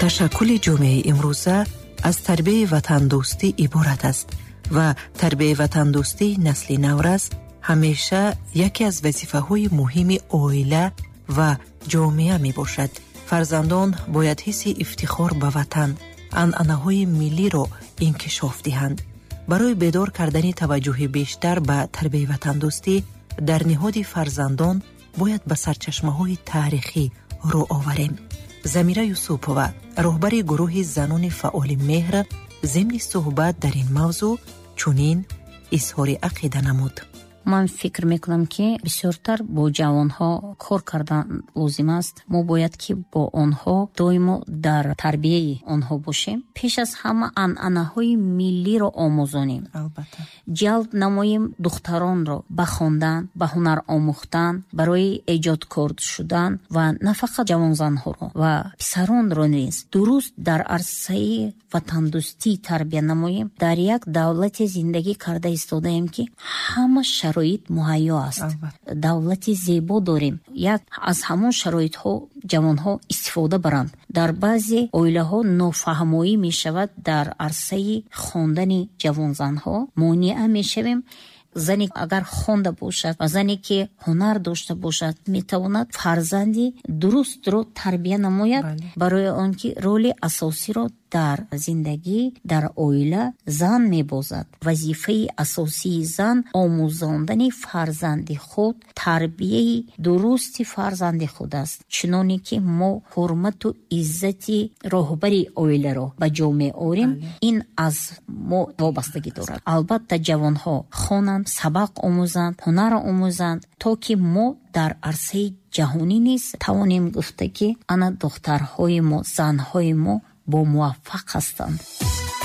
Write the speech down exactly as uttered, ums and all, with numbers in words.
ташаккули ҷомеаи имрӯза аз тарбияи ватандӯстӣ иборат аст ва тарбияи ватандӯстии насли наврас ҳамеша яке аз вазифаҳои муҳими оила ва ҷомеа мебошад. фарзандон бояд ҳисси ифтихор ба ватан, анъанаҳои миллиро инкишоф диҳанд. барои бедор кардани таваҷҷӯҳи бештар ба тарбияи ватандӯстӣ дар ниҳоди фарзандон бояд ба сарчашмаҳои таърихӣ рӯ оварем. замира юсупова, роҳбари гурӯҳи занони фаъоли меҳр, зимни суҳбат дар ин мавзӯъ чунин изҳори ақида намуд. ман фикр мекунам ки бисёртар бо ҷавонҳо кор кардан лозим аст. мо бояд ки бо онҳо доимо дар тарбияи онҳо бошем. пеш аз ҳама анъанаҳои миллиро омӯзонем. албатта ҷалб намоем духтаронро ба хондан, ба ҳунар омӯхтан, барои эҷодкор шудан ва на фақат ҷавонзанҳоро ва писаронро низ дуруст дар арсаи ватандӯстӣ тарбия намоем. дар як давлате зиндагӣ карда истодаем ки ҳама шароит муҳайё аст. давлати зебо дорем. як аз ҳамон шароитҳо ҷавонҳо истифода баранд. дар баъзе оилаҳо нофаҳмоӣ мешавад. дар арсаи хондани ҷавонзанҳо монеа мешавем. зане агар хонда бошад ва зане ки ҳунар дошта бошад метавонад фарзанди дурустро тарбия намояд. Бали. барои он ки роли асосиро дар зиндагӣ, дар оила зан мебозад. вазифаи асосии зан омӯзондани фарзанди худ, тарбияи дурусти фарзанди худ аст. чуноне ки мо ҳурмату иззати роҳбари оиларо ба ҷо меорем, ин аз мо вобастагӣ дорад. албатта ҷавонҳо хонанд, сабақ омӯзанд, ҳунар омӯзанд, то ки мо дар арсаи ҷаҳонӣ низ тавонем гуфта ки ана духтарҳои мо, занҳои мо бо муваффақ ҳастанд.